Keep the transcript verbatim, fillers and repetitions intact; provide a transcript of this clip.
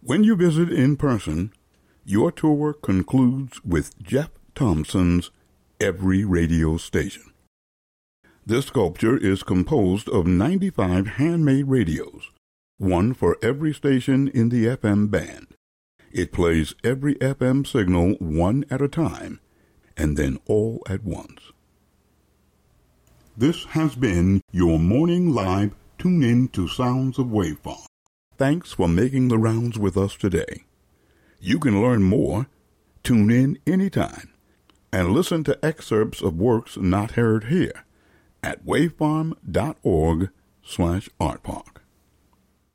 When you visit in person, your tour concludes with Jeff Thompson's Every Radio Station. This sculpture is composed of ninety-five handmade radios, one for every station in the F M band. It plays every F M signal one at a time, and then all at once. This has been your morning live tune-in to Sounds of Wave Farm. Thanks for making the rounds with us today. You can learn more, tune in anytime, and listen to excerpts of works not heard here at wavefarm dot org slash artpark.